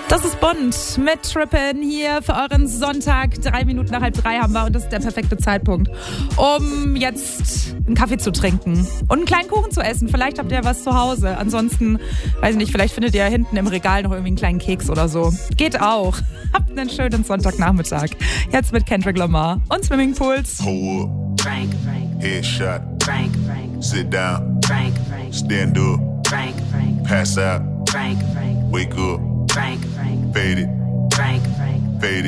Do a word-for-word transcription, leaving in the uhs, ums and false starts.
Das ist Bond mit Trippin hier für euren Sonntag. Drei Minuten nach halb drei haben wir und das ist der perfekte Zeitpunkt, um jetzt einen Kaffee zu trinken und einen kleinen Kuchen zu essen. Vielleicht habt ihr ja was zu Hause. Ansonsten, weiß ich nicht, vielleicht findet ihr hinten im Regal noch irgendwie einen kleinen Keks oder so. Geht auch. Habt einen schönen Sonntagnachmittag. Jetzt mit Kendrick Lamar und Swimmingpools. Hold up. Frank, Frank, Headshot. Frank, Frank, Sit down. Frank, Frank, Stand up. Frank, Frank, Pass out. Frank, Frank, Wake up. Frank, Frank, Fade it. Frank, Frank. Fade it.